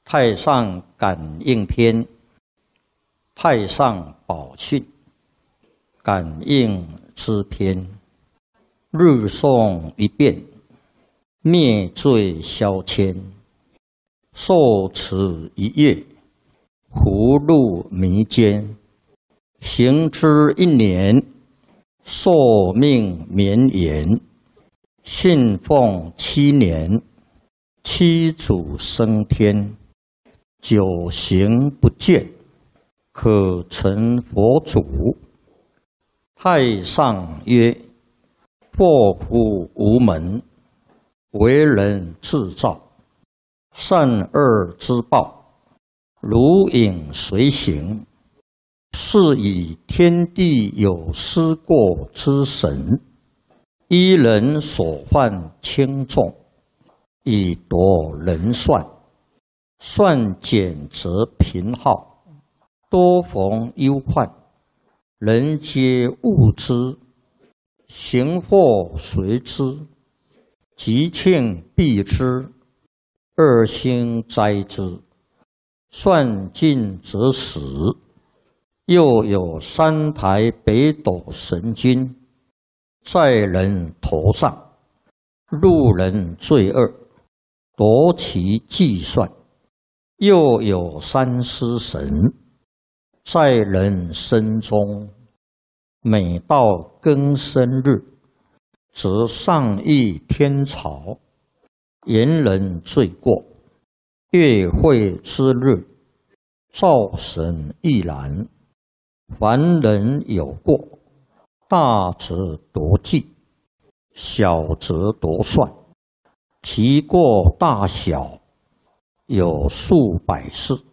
太上感应篇，太上宝训，感应之篇。日诵一遍，灭罪消愆；受持一夜，福禄弥坚。行之一年，寿命绵延；信奉7年，七祖升天。久行不倦，可成佛祖。太上曰：祸福无门，为人自造。善恶之报，如影随形。是以天地有失过之神，依人所犯轻重，以夺人算。算减则贫耗，多逢忧患。人皆恶之，行祸随之，吉庆避之，恶星灾之。算尽则死。又有3台北斗神君在人头上，路人罪恶，夺其计算。又有3尸神在人身中，每到庚申日，则上议天朝，言人罪过。月会之日，灶神亦然。凡人有过，大则夺计，小则夺算，其过大小有数百世。